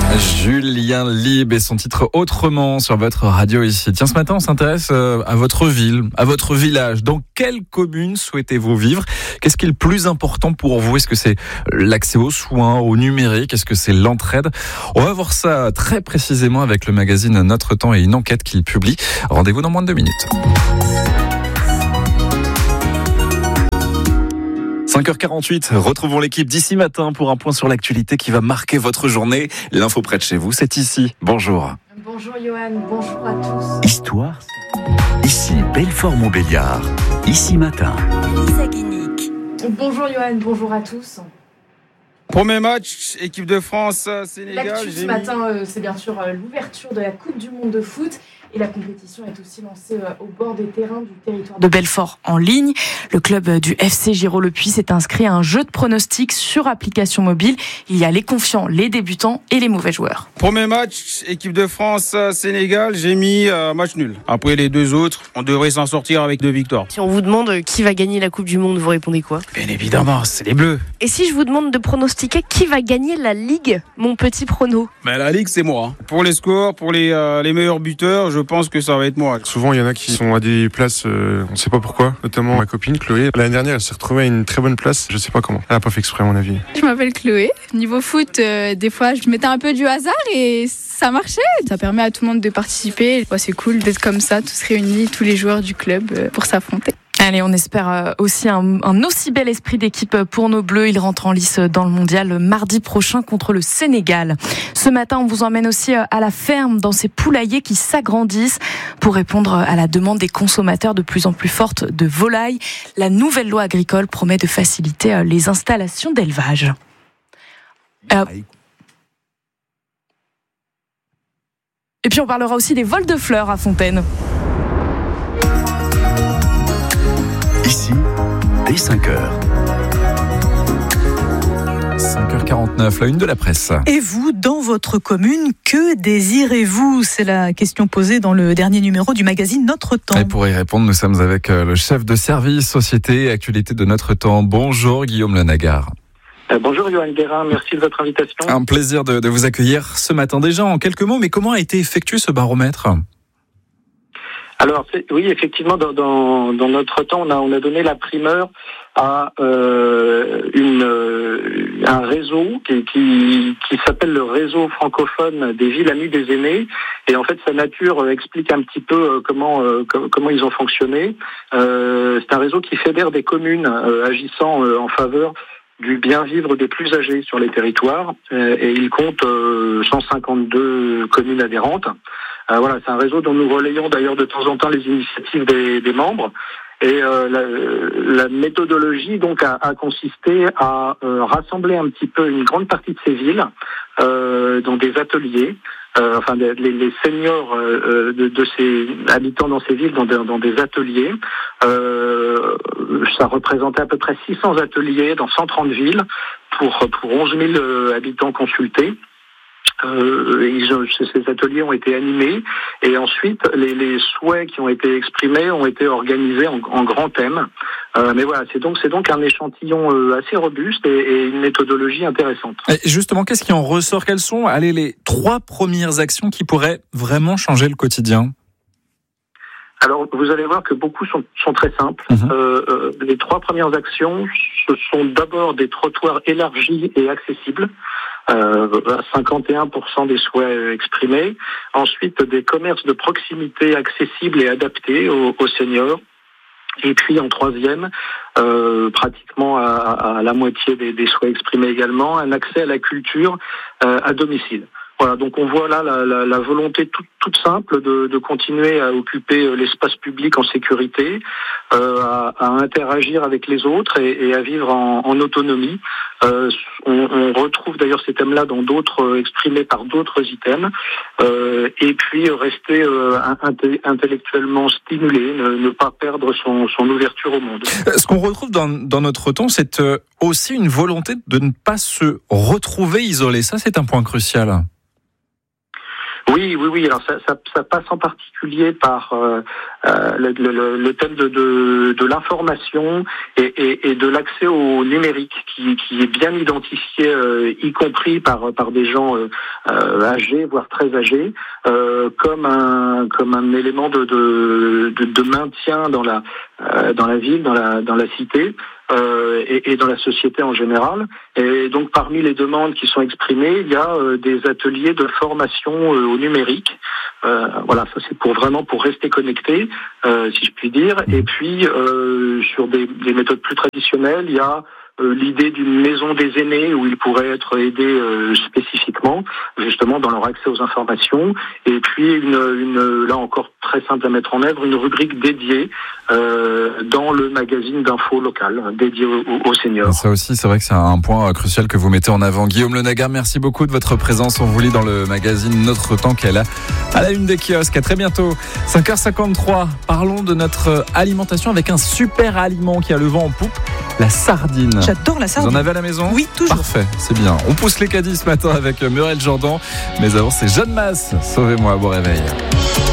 Julien Lieb et son titre Autrement sur votre radio ici. Tiens, ce matin, on s'intéresse à votre ville, à votre village. Dans quelle commune souhaitez-vous vivre ? Qu'est-ce qui est le plus important pour vous ? Est-ce que c'est l'accès aux soins, au numérique ? Est-ce que c'est l'entraide ? On va voir ça très précisément avec le magazine Notre Temps et une enquête qu'il publie. Rendez-vous dans moins de 2 minutes. 5h48, retrouvons l'équipe d'ici matin pour un point sur l'actualité qui va marquer votre journée. L'info près de chez vous, c'est ici. Bonjour. Bonjour Johan, bonjour à tous. Histoire, ici Belfort-Montbéliard, ici matin. Lisa Guinic. Bonjour Johan, bonjour à tous. Premier match, équipe de France, Sénégal. L'actu ce matin, c'est bien sûr l'ouverture de la Coupe du Monde de foot. Et la compétition est aussi lancée au bord des terrains du territoire de Belfort en ligne. Le club du FC Giraud-le-Puy s'est inscrit à un jeu de pronostics sur application mobile. Il y a les confiants, les débutants et les mauvais joueurs. Premier match, équipe de France, Sénégal, j'ai mis match nul. Après les deux autres, on devrait s'en sortir avec 2 victoires. Si on vous demande qui va gagner la Coupe du Monde, vous répondez quoi ? Bien évidemment, c'est les Bleus. Et si je vous demande de pronostiquer qui va gagner la Ligue, mon petit prono ? Mais la Ligue, c'est moi. Pour les scores, pour les meilleurs buteurs, je pense que ça va être moi. Souvent, il y en a qui sont à des places, on ne sait pas pourquoi. Notamment ma copine Chloé. L'année dernière, elle s'est retrouvée à une très bonne place. Je ne sais pas comment. Elle n'a pas fait exprès, à mon avis. Je m'appelle Chloé. Niveau foot, des fois, je mettais un peu du hasard et ça marchait. Ça permet à tout le monde de participer. C'est cool d'être comme ça, tous réunis, tous les joueurs du club pour s'affronter. Allez, on espère aussi un aussi bel esprit d'équipe pour nos Bleus. Ils rentrent en lice dans le mondial mardi prochain contre le Sénégal. Ce matin, on vous emmène aussi à la ferme, dans ces poulaillers qui s'agrandissent pour répondre à la demande des consommateurs de plus en plus forte de volailles. La nouvelle loi agricole promet de faciliter les installations d'élevage. Et puis on parlera aussi des vols de fleurs à Fontaine. Ici, dès 5h. 5h49, la une de la presse. Et vous, dans votre commune, que désirez-vous ? C'est la question posée dans le dernier numéro du magazine Notre Temps. Et pour y répondre, nous sommes avec le chef de service Société et Actualité de Notre Temps. Bonjour Guillaume Lenagar. Bonjour Johan Guérin, merci de votre invitation. Un plaisir de vous accueillir ce matin. Déjà, en quelques mots, mais comment a été effectué ce baromètre ? Alors oui, effectivement, dans Notre Temps, on a donné la primeur à un réseau qui s'appelle le réseau francophone des villes amies des aînés. Et en fait, sa nature explique un petit peu comment ils ont fonctionné. C'est un réseau qui fédère des communes agissant en faveur du bien vivre des plus âgés sur les territoires. Et il compte 152 communes adhérentes. Voilà, c'est un réseau dont nous relayons d'ailleurs de temps en temps les initiatives des membres. Et la méthodologie donc a consisté à rassembler un petit peu une grande partie de ces villes dans des ateliers. Les seniors de ces habitants dans ces villes dans des ateliers. Ça représentait à peu près 600 ateliers dans 130 villes pour 11 000 habitants consultés. Ces ateliers ont été animés et ensuite les souhaits qui ont été exprimés ont été organisés en grands thèmes. Mais voilà, c'est donc un échantillon assez robuste et une méthodologie intéressante. Et justement, qu'est-ce qui en ressort ? Quelles sont les 3 premières actions qui pourraient vraiment changer le quotidien ? Alors, vous allez voir que beaucoup sont très simples. Les 3 premières actions, ce sont d'abord des trottoirs élargis et accessibles, à 51% des souhaits exprimés. Ensuite, des commerces de proximité accessibles et adaptés aux seniors. Et puis, en 3e, pratiquement à la moitié des souhaits exprimés également, un accès à la culture à domicile. Voilà, donc on voit là la volonté toute simple de continuer à occuper l'espace public en sécurité, à interagir avec les autres et à vivre en autonomie. On retrouve d'ailleurs ces thèmes-là dans d'autres exprimés par d'autres items. Et puis rester intellectuellement stimulé, ne pas perdre son ouverture au monde. Ce qu'on retrouve dans Notre Temps, c'est aussi une volonté de ne pas se retrouver isolé. Ça, c'est un point crucial. Oui. Alors ça passe en particulier par le thème de l'information et de l'accès au numérique qui est bien identifié, y compris par des gens âgés, voire très âgés, comme un élément de maintien dans la ville, dans la cité. Et dans la société en général. Et donc parmi les demandes qui sont exprimées, il y a des ateliers de formation au numérique. Voilà, ça c'est pour rester connecté, si je puis dire. Et puis sur des méthodes plus traditionnelles, il y a l'idée d'une maison des aînés où ils pourraient être aidés spécifiquement, justement dans leur accès aux informations. Et puis là encore très simple à mettre en œuvre, une rubrique dédiée dans le magazine d'info local, dédié aux seniors. Ça aussi, c'est vrai que c'est un point crucial que vous mettez en avant. Guillaume Le Nagard, merci beaucoup de votre présence. On vous lit dans le magazine Notre Temps qu'elle a à la une des kiosques. À très bientôt. 5h53. Parlons de notre alimentation avec un super aliment qui a le vent en poupe, la sardine. J'adore la sardine. Vous en avez à la maison ? Oui, toujours. Parfait, c'est bien. On pousse les caddies ce matin avec Muriel Jourdan. Mais avant, c'est Jeanne Masse. Sauvez-moi, bon réveil.